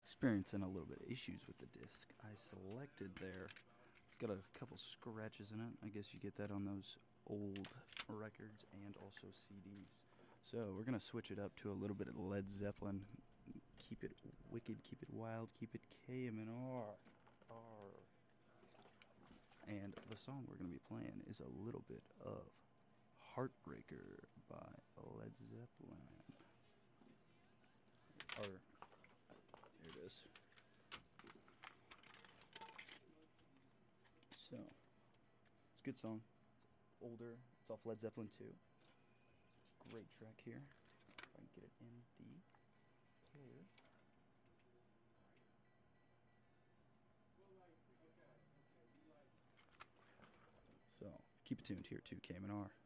Experiencing a little bit of issues with the disc. I selected there. It's got a couple scratches in it. I guess you get that on those old records and also CDs. So we're gonna switch it up to a little bit of Led Zeppelin. Keep it wicked, keep it wild, keep it KMNR. And the song we're gonna be playing is a little bit of Heartbreaker by Led Zeppelin. Or, there it is. So, it's a good song. It's older. It's off Led Zeppelin 2. Great track here. If I can get it in the player. So, keep it tuned here to KMNR.